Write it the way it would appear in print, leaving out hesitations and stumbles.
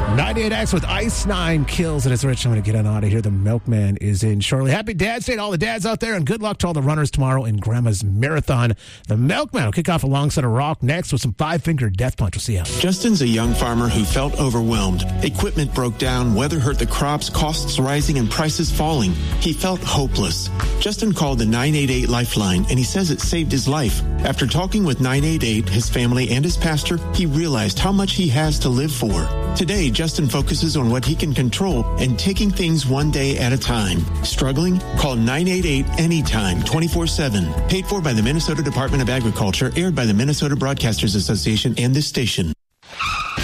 98X with Ice 9 kills, and it's Rich. I'm going to get on out of here. The Milkman is in shortly. Happy Dad's Day to all the dads out there, and good luck to all the runners tomorrow in Grandma's Marathon. The Milkman will kick off alongside a rock next with some Five-Finger Death Punch. We'll see you. Justin's a young farmer who felt overwhelmed. Equipment broke down, weather hurt the crops, costs rising, and prices falling. He felt hopeless. Justin called the 988 Lifeline, and he says it saved his life. After talking with 988, his family, and his pastor, he realized how much he has to live for. Today, Justin focuses on what he can control and taking things one day at a time. Struggling? Call 988 anytime, 24/7. Paid for by the Minnesota Department of Agriculture, aired by the Minnesota Broadcasters Association and this station.